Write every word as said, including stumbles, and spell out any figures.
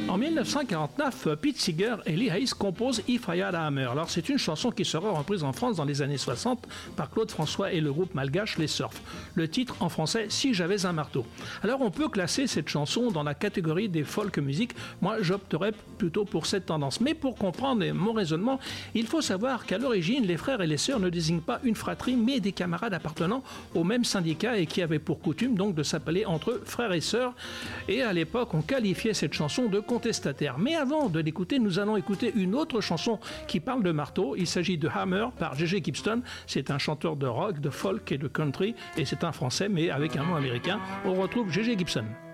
En dix-neuf cent quarante-neuf, Pete Seeger et Lee Hayes composent If I Had a Hammer. Alors c'est une chanson qui sera reprise en France dans les années soixante par Claude François et le groupe malgache Les Surfs. Le titre en français, Si j'avais un marteau. Alors on peut classer cette chanson dans la catégorie des folk music. Moi j'opterais plutôt pour cette tendance. Mais pour comprendre mon raisonnement, il faut savoir qu'à l'origine, les frères et les sœurs ne désignent pas une fratrie, mais des camarades appartenant au même syndicat et qui avaient pour coutume donc de s'appeler entre eux frères et sœurs. Et à l'époque, on qualifiait cette chanson de contestataire. Mais avant de l'écouter, nous allons écouter une autre chanson qui parle de marteau. Il s'agit de Hammer par Gégé Gibson. C'est un chanteur de rock, de folk et de country. Et c'est un français, mais avec un nom américain. On retrouve Gégé Gibson.